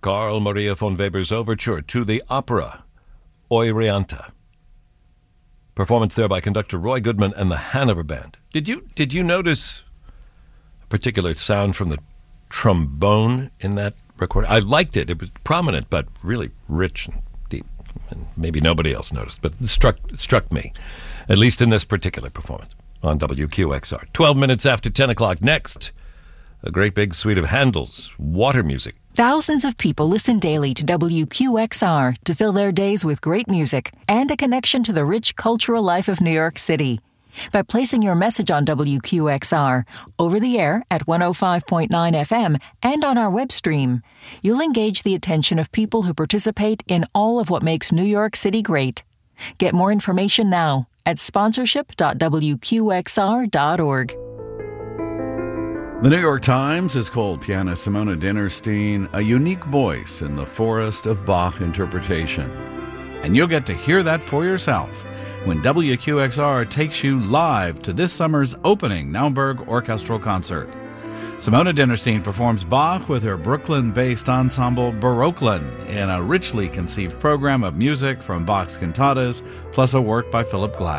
Carl Maria von Weber's overture to the opera Euryanthe. Performance there by conductor Roy Goodman and the Hanover Band. Did you notice a particular sound from the trombone in that recording? I liked it. It was prominent, but really rich and deep. And maybe nobody else noticed, but it struck me, at least in this particular performance on WQXR. 12 minutes after 10 o'clock. Next, a great big suite of Handel's Water Music. Thousands of people listen daily to WQXR to fill their days with great music and a connection to the rich cultural life of New York City. By placing your message on WQXR, over the air at 105.9 FM and on our web stream, you'll engage the attention of people who participate in all of what makes New York City great. Get more information now at sponsorship.wqxr.org. The New York Times has called pianist Simona Dinnerstein a unique voice in the forest of Bach interpretation. And you'll get to hear that for yourself when WQXR takes you live to this summer's opening Naumburg Orchestral Concert. Simona Dinnerstein performs Bach with her Brooklyn-based ensemble Baroqueland in a richly conceived program of music from Bach's cantatas, plus a work by Philip Glass.